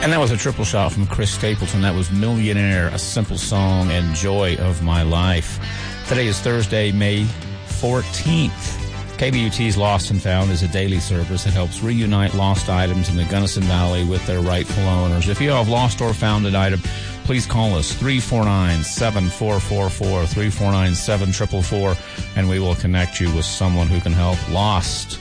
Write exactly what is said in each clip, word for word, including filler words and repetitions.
And that was a triple shot from Chris Stapleton. That was Millionaire, A Simple Song, and Joy of My Life. Today is Thursday, May fourteenth. K B U T's Lost and Found is a daily service that helps reunite lost items in the Gunnison Valley with their rightful owners. If you have lost or found an item, please call us three four nine, seven four four four, three four nine, seven four four four, and we will connect you with someone who can help. Lost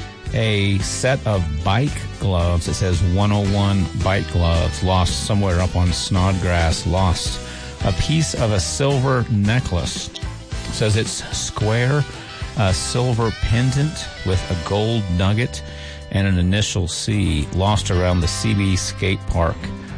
a set of bike gloves. It says one oh one bike gloves. Lost somewhere up on Snodgrass. Lost a piece of a silver necklace. It says it's square. A silver pendant with a gold nugget and an initial C. Lost around the C B skate park.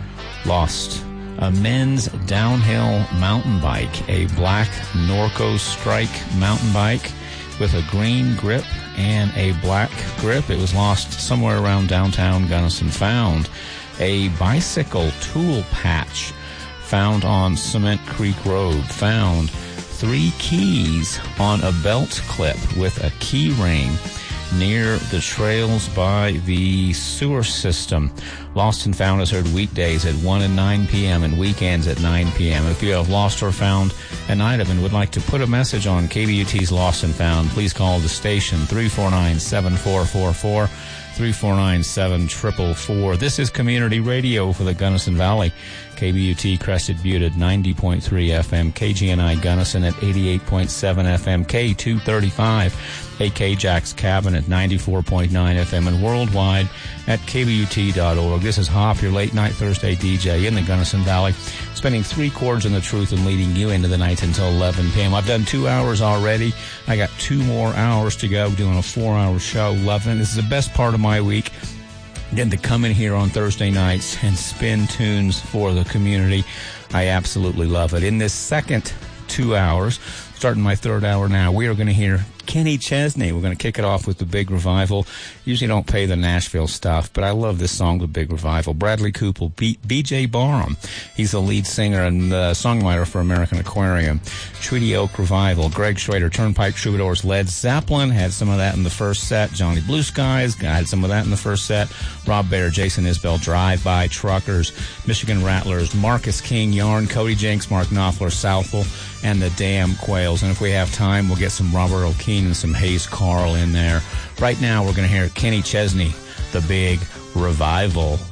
Lost a men's downhill mountain bike, a black Norco Strike mountain bike with a green grip and a black grip. It was lost somewhere around downtown Gunnison. Found a bicycle tool patch found on Cement Creek Road. Found three keys on a belt clip with a key ring near the trails by the sewer system. Lost and Found is heard weekdays at one and nine p.m. and weekends at nine p.m. If you have lost or found an item and would like to put a message on K B U T's Lost and Found, please call the station three four nine, seven four four four, three four nine, seven four four four. This is Community Radio for the Gunnison Valley. K B U T Crested Butte at ninety point three F M, K G N I Gunnison at eighty-eight point seven F M, K two thirty-five, A K Jack's Cabin at ninety-four point nine F M, and worldwide at K B U T dot org. This is Hop, your late night Thursday D J in the Gunnison Valley, spending three chords in the truth and leading you into the night until eleven p.m. I've done two hours already. I got two more hours to go, doing a four-hour show. Loving it. This is the best part of my week. Getting to come in here on Thursday nights and spin tunes for the community. I absolutely love it. In this second two hours, starting my third hour now, we are going to hear Kenny Chesney. We're going to kick it off with the Big Revival. Usually don't pay the Nashville stuff, but I love this song, The Big Revival. Bradley Cooper, B- B.J. Barham. He's the lead singer and uh, songwriter for American Aquarium. Treaty Oak Revival. Greg Schrader, Turnpike Troubadours. Led Zeppelin had some of that in the first set. Johnny Blue Skies had some of that in the first set. Rob Baer, Jason Isbell, Drive-By Truckers. Michigan Rattlers. Marcus King, Yarn, Cody Jenks, Mark Knopfler, Southwell, and the Damn Quails. And if we have time, we'll get some Robert O'Keefe and some Hayes Carl in there. Right now, we're going to hear Kenny Chesney, The Big Revival.